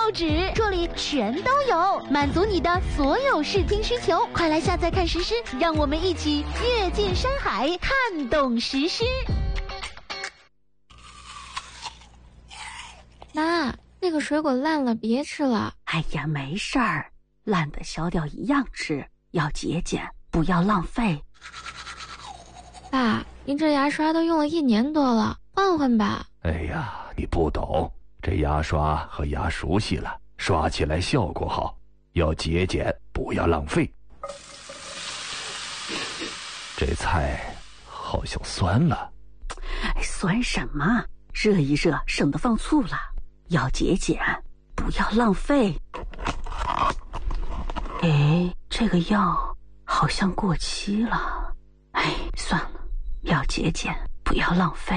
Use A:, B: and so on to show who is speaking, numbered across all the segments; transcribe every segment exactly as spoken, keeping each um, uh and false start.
A: 报纸，这里全都有，满足你的所有视听需求。快来下载看实施，让我们一起阅尽山海，看懂实施。
B: 妈，那个水果烂了，别吃了。
C: 哎呀，没事儿，烂的削掉一样吃，要节俭，不要浪费。
B: 爸，您这牙刷都用了一年多了，换换吧。
D: 哎呀，你不懂，这牙刷和牙熟悉了，刷起来效果好，要节俭，不要浪费。这菜好像酸了。
C: 哎，酸什么？热一热，省得放醋了。要节俭，不要浪费。哎，这个药好像过期了。哎，算了，要节俭，不要浪费。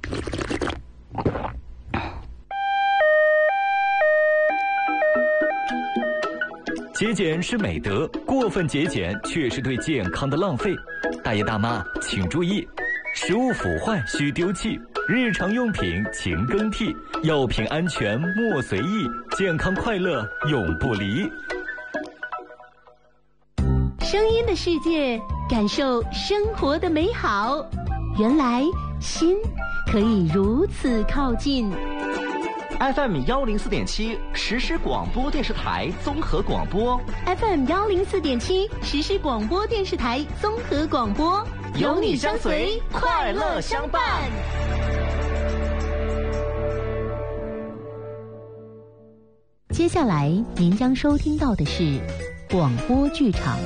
E: 节俭是美德，过分节俭却是对健康的浪费。大爷大妈请注意，食物腐坏需丢弃，日常用品勤更替，药品安全莫随意，健康快乐永不离。
A: 声音的世界，感受生活的美好。原来心可以如此靠近。
F: F M 幺零四点七实时广播电视台综合广播
A: F M 幺零四点七实时广播电视台综合广播，
F: 有你相随，快乐相伴。
A: 接下来您将收听到的是广播剧场。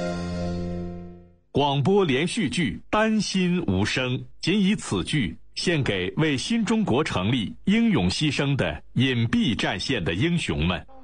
G: 广播连续剧《丹心无声》，仅以此剧献给为新中国成立英勇牺牲的隐蔽战线的英雄们。